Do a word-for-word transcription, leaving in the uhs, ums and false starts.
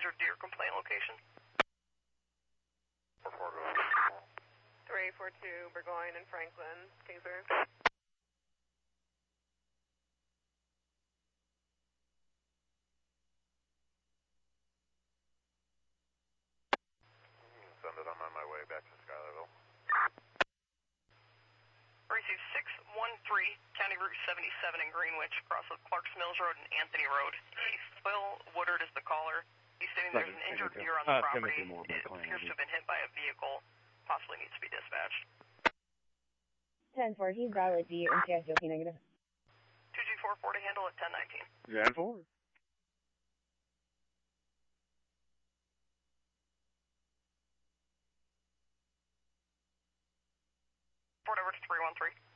injured deer complaint location. three four two, Burgoyne and Franklin, Kingsbury. Send it, I'm on my way back to Schuylerville. Receive six one three, County Route seventy-seven in Greenwich, cross of Clarks Mills Road and Anthony Road. Phil Woodard is the caller. He's stating there's an injured deer on the Uh, property. Timothy Moore, It appears to have been hit by a vehicle. Possibly needs to be dispatched. ten four, he's valid D, M T S Jockey negative. two G four forty, handle at ten nineteen. ten four. Port over to three one three.